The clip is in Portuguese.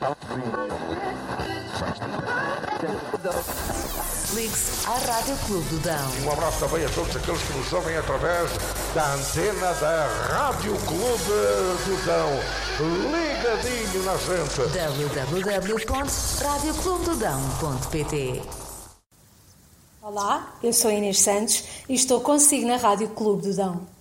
Ligue-se à Rádio Clube do Dão. Um abraço também a todos aqueles que nos ouvem através da antena da Rádio Clube do Dão. Ligadinho na gente. www.radioclubedodão.pt. Olá, eu sou Inês Santos e estou consigo na Rádio Clube do Dão.